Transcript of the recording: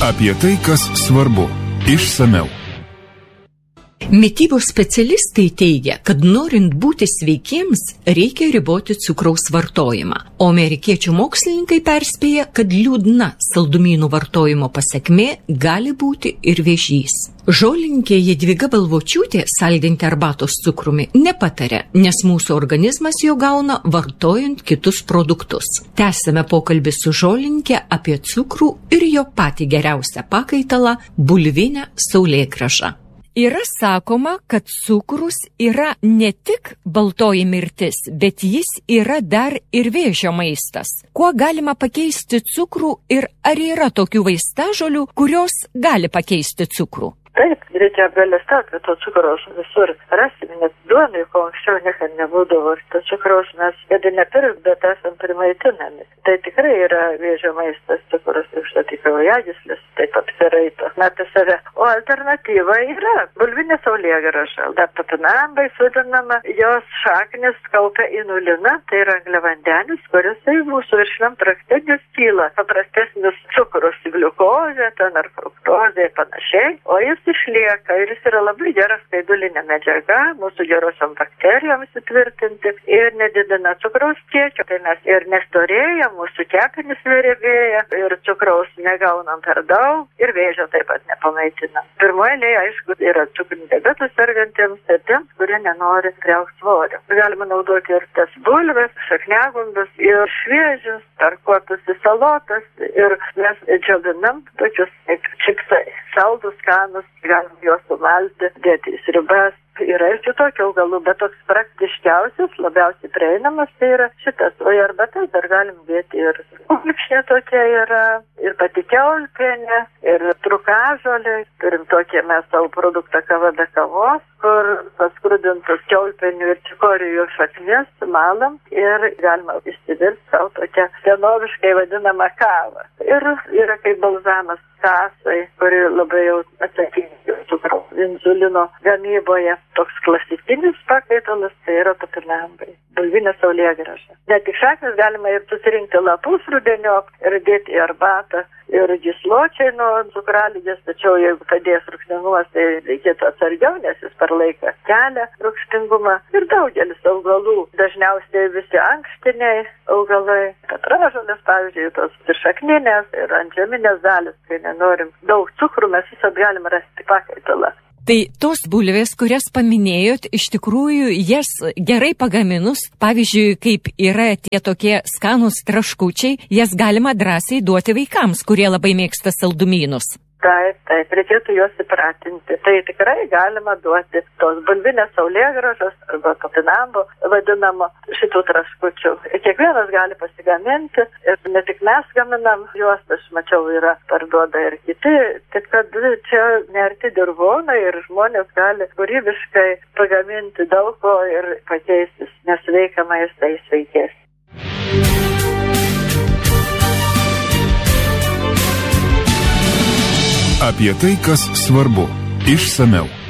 Apie tai, kas svarbu. Išsamiau. Mitybos specialistai teigia, kad norint būti sveikiems, reikia riboti cukraus vartojimą. O amerikiečių mokslininkai perspėja, kad liūdna saldumynų vartojimo pasekmė gali būti ir vėžys. Žolininkė Jadvyga Balvočiūtė saldinti arbatos cukrumi nepataria, nes mūsų organizmas jo gauna vartojant kitus produktus. Tęsime pokalbį su žolininkė apie cukrų ir jo patį geriausią pakaitalą – bulvinę saulėgrąžą. Yra sakoma, kad cukrus yra ne tik baltoji mirtis, bet jis yra dar ir vėžio maistas. Kuo galima pakeisti cukrų ir ar yra tokių vaistažolių, kurios gali pakeisti cukrų? Taip, reikia apgailestauti, kad to cukraus visur rasime, nes duonai, ko anksčiau niekad nebūdavo, to cukraus mes kada nepirk, bet esam primaitinami. Tai tikrai yra vėžio maistas, cukrus užtat į kraujagyslės, taip pat karaito, apie save. O alternatyva yra bulvinė saulėgrąža, topinambai sudedama, jos šaknis kaupia inuliną, tai yra angliavandenis, kuris mūsų viršiniam trakte neskyla. Paprastesnis cukrus, gliukozė, ten ar fruktozė ir panašiai, o jis išlieka ir jis yra labai gera skaidulinė medžiaga, mūsų gerosiom bakterijoms įtvirtinti ir nedidina cukraus kiekio, tai mes ir nestorėjam, mūsų kepenys nerebėja ir cukraus negaunam per daug ir vėžio taip pat nepamaitinam. Pirmoje eilėje, aišku, yra cukriniu diabetu sergantiems ir tiems, kurie nenori priaugti svorio. Galima naudoti ir tas bulves, šakniagumbius ir šviežius, tarkuotus į salotas ir mes džiovinam tokius kaip čipsai, saldus, skanus, galim juos sumalti, dėti į sriubas. Yra ir kitokių augalų, bet toks praktiškiausias, labiausiai prieinamas, tai yra šitas. O į arbatas dar galim dėti ir kulkšnė tokia yra, ir pati kiaulpienė, ir trukažolė. Turim tokį mes savo produktą kava be kavos, kur paskrudintus kiaulpienių ir čikorijų šaknis malam ir galima išsivirti savo tokią senoviškai vadinamą kavą. Ir yra kaip balzamas kasai, kuri labai jau atsakinga cukraus insulino gamyboje. Toks klasikinis pakaitalas tai yra topinambai, bulvinė saulėgrąža. Ne tik šaknis, galima ir susirinkti lapus rudeniop ir dėti į arbatą ir gysločiai nuo cukraligės, tačiau jeigu padės rūgštingumas, tai reikėtų atsargiau, nes jis per laiką kelia rūgštingumą. Ir daugelis augalų, dažniausiai visi ankštiniai augalai, petražolės, pavyzdžiui, tos ir šakninės, ir antžeminės dalis, kai nenorim daug cukrų, mes visad galim rasti pakaitalą. Tai tos bulvės, kurias paminėjot, iš tikrųjų jas gerai pagaminus, pavyzdžiui, kaip yra tie tokie skanūs traškučiai, jas galima drąsiai duoti vaikams, kurie labai mėgsta saldumynus. Taip, reikėtų juos įpratinti. Tai tikrai galima duoti tos bulvinės saulėgrąžos arba topinambo vadinamo šitų traškučių. Kiekvienas gali pasigaminti ir ne tik mes gaminam juos, aš mačiau, yra parduoda ir kiti. Tik kad čia nerti dirvonai ir žmonės gali kūrybiškai pagaminti daug ko ir pakeisti nesveiką maistą į sveikesnį. Apie tai, kas svarbu. Išsamiau.